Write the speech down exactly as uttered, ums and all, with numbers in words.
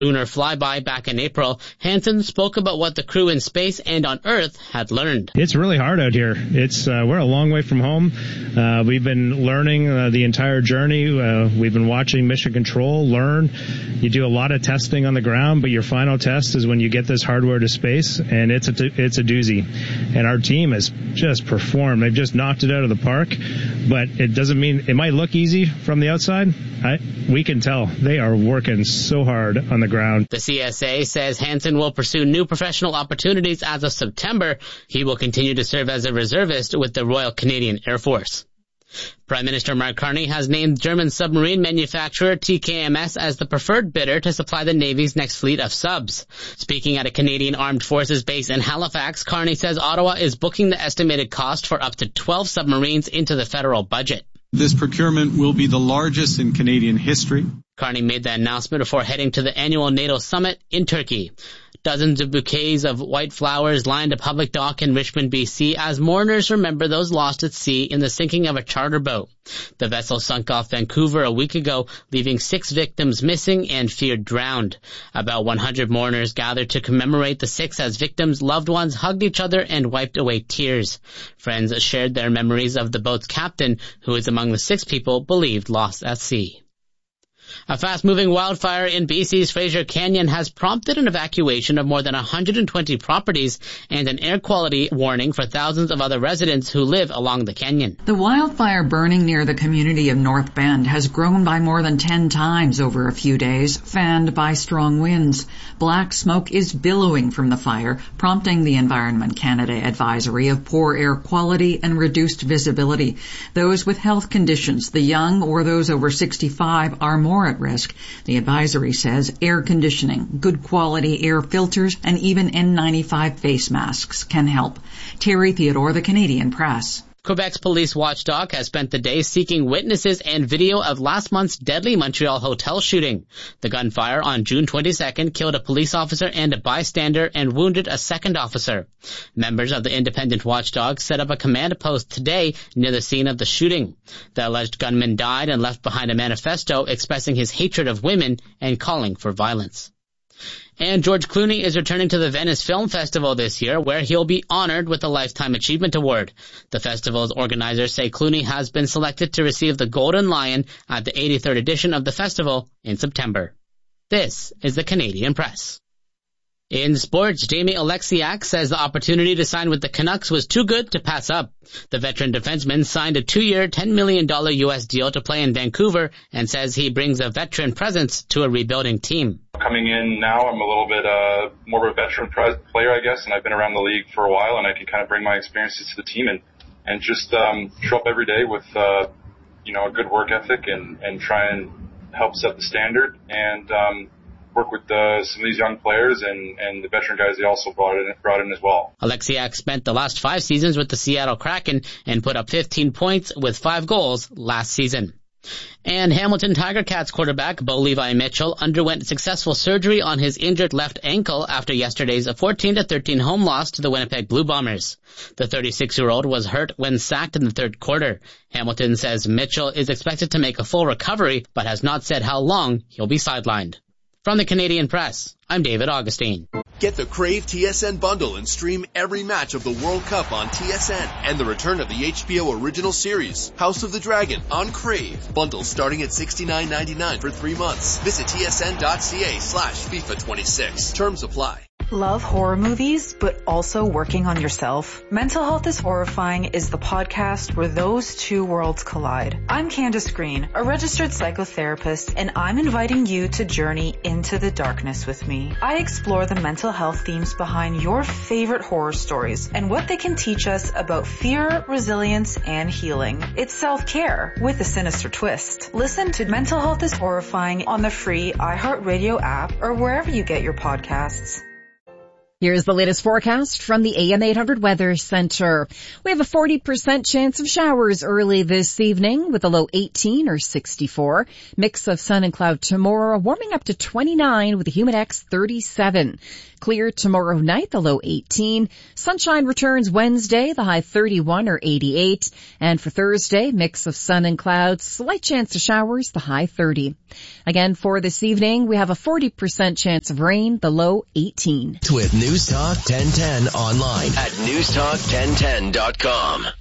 lunar flyby back in April, Hansen spoke about what the crew in space and on Earth had learned. It's really hard out here. It's uh, we're a long way from home. Uh, we've been learning uh, the entire journey. Uh, we've been watching Mission Control learn. You do a lot of testing on the ground, but your final test is when you get this hardware to space, and it's a t- it's a doozy. And our team has just performed. They've just knocked it out of the park, but it doesn't mean it might look easy from the outside. I, we can tell they are working so hard on the ground. The C S A says Hansen will pursue new professional opportunities as of September. He will continue to serve as a reservist with the Royal Canadian Air Force. Prime Minister Mark Carney has named German submarine manufacturer T K M S as the preferred bidder to supply the Navy's next fleet of subs. Speaking at a Canadian Armed Forces base in Halifax, Carney says Ottawa is booking the estimated cost for up to twelve submarines into the federal budget. This procurement will be the largest in Canadian history. Carney made the announcement before heading to the annual NATO summit in Turkey. Dozens of bouquets of white flowers lined a public dock in Richmond, B C, as mourners remember those lost at sea in the sinking of a charter boat. The vessel sunk off Vancouver a week ago, leaving six victims missing and feared drowned. About one hundred mourners gathered to commemorate the six as victims' loved ones hugged each other and wiped away tears. Friends shared their memories of the boat's captain, who is among the six people believed lost at sea. A fast-moving wildfire in B C's Fraser Canyon has prompted an evacuation of more than one hundred twenty properties and an air quality warning for thousands of other residents who live along the canyon. The wildfire burning near the community of North Bend has grown by more than ten times over a few days, fanned by strong winds. Black smoke is billowing from the fire, prompting the Environment Canada advisory of poor air quality and reduced visibility. Those with health conditions, the young or those over sixty-five, are more at risk. The advisory says air conditioning, good quality air filters, and even N ninety-five face masks can help. Terry Theodore, The Canadian Press. Quebec's police watchdog has spent the day seeking witnesses and video of last month's deadly Montreal hotel shooting. The gunfire on June twenty-second killed a police officer and a bystander and wounded a second officer. Members of the independent watchdog set up a command post today near the scene of the shooting. The alleged gunman died and left behind a manifesto expressing his hatred of women and calling for violence. And George Clooney is returning to the Venice Film Festival this year, where he'll be honored with the Lifetime Achievement Award. The festival's organizers say Clooney has been selected to receive the Golden Lion at the eighty-third edition of the festival in September. This is the Canadian Press. In sports, Jamie Oleksiak says the opportunity to sign with the Canucks was too good to pass up. The veteran defenseman signed a two-year, ten million dollars U S deal to play in Vancouver and says he brings a veteran presence to a rebuilding team. Coming in now, I'm a little bit uh, more of a veteran pre- player, I guess, and I've been around the league for a while, and I can kind of bring my experiences to the team and, and just um, show up every day with, uh, you know, a good work ethic and, and try and help set the standard and um, work with uh, some of these young players and, and the veteran guys they also brought in, brought in as well. Oleksiak spent the last five seasons with the Seattle Kraken and put up fifteen points with five goals last season. And Hamilton Tiger Cats quarterback Bo Levi Mitchell underwent successful surgery on his injured left ankle after yesterday's fourteen to thirteen home loss to the Winnipeg Blue Bombers. The thirty-six-year-old was hurt when sacked in the third quarter. Hamilton says Mitchell is expected to make a full recovery, but has not said how long he'll be sidelined. From the Canadian Press, I'm David Augustine. Get the Crave T S N bundle and stream every match of the World Cup on T S N and the return of the H B O original series, House of the Dragon, on Crave. Bundles starting at sixty-nine ninety-nine for three months. Visit tsn.ca slash FIFA twenty-six. Terms apply. Love horror movies, but also working on yourself? Mental Health is Horrifying is the podcast where those two worlds collide. I'm Candace Green, a registered psychotherapist, and I'm inviting you to journey into the darkness with me. I explore the mental health themes behind your favorite horror stories and what they can teach us about fear, resilience, and healing. It's self-care with a sinister twist. Listen to Mental Health is Horrifying on the free iHeartRadio app or wherever you get your podcasts. Here's the latest forecast from the A M eight hundred Weather Center. We have a forty percent chance of showers early this evening with a low eighteen or sixty-four. Mix of sun and cloud tomorrow, warming up to twenty-nine with a humidex thirty-seven. Clear tomorrow night, the low eighteen. Sunshine returns Wednesday, the high thirty-one or eighty-eight. And for Thursday, mix of sun and clouds, slight chance of showers, the high thirty. Again, for this evening, we have a forty percent chance of rain, the low eighteen. With News Talk ten ten online at news talk ten ten dot com.